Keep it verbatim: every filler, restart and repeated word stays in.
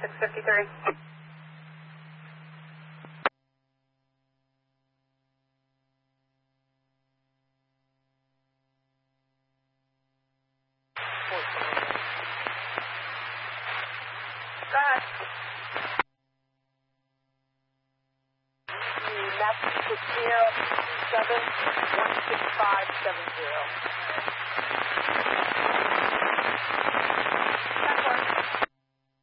six fifty-three. Go ahead. Massachusetts Sierra seven one six five seven zero.